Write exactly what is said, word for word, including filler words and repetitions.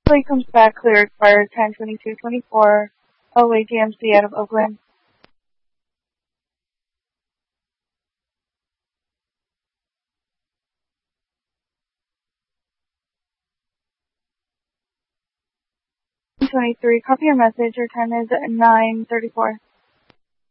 Flight comes back clear, expired ten twenty-two twenty-four. Oway G M C out of Oakland. twenty-three, copy your message. Your time is nine thirty-four.